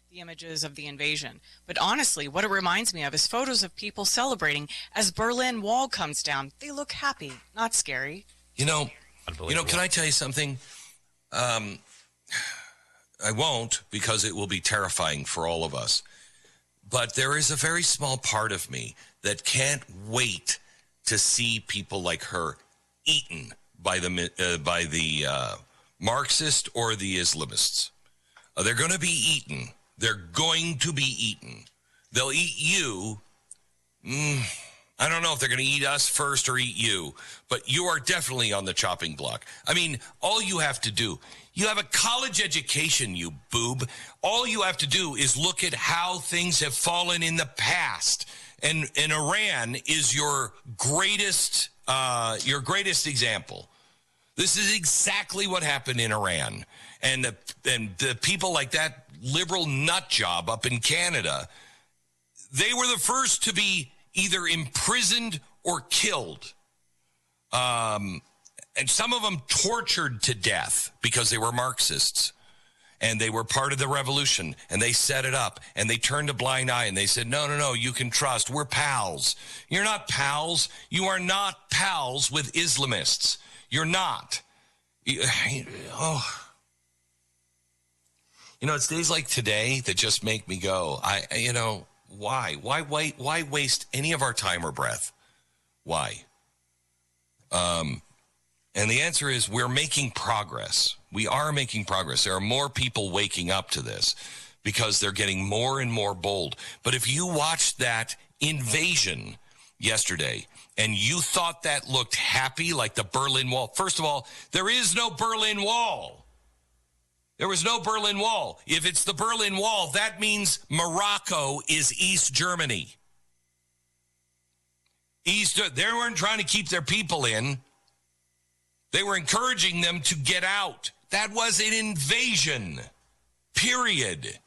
the images of the invasion. But honestly, what it reminds me of is photos of people celebrating as Berlin Wall comes down. They look happy, not scary. Can I tell you something? I won't, because it will be terrifying for all of us. But there is a very small part of me that can't wait to see people like her eaten by the Marxist or the Islamists. They're going to be eaten. They're going to be eaten. They'll eat you. I don't know if they're going to eat us first or eat you, but you are definitely on the chopping block. I mean, all you have to do, you have a college education, you boob. All you have to do is look at how things have fallen in the past. And Iran is your greatest example. This is exactly what happened in Iran. And the people like that liberal nut job up in Canada, they were the first to be either imprisoned or killed. And some of them tortured to death because they were Marxists. And they were part of the revolution. And they set it up. And they turned a blind eye. And they said, no, you can trust. We're pals. You're not pals. You are not pals with Islamists. You're not. It's days like today that just make me go, why? Why waste any of our time or breath? Why? And the answer is we're making progress. We are making progress. There are more people waking up to this because they're getting more and more bold. But if you watched that invasion yesterday and you thought that looked happy like the Berlin Wall, first of all, there is no Berlin Wall. There was no Berlin Wall. If it's the Berlin Wall, that means Morocco is East Germany. They weren't trying to keep their people in. They were encouraging them to get out. That was an invasion. Period.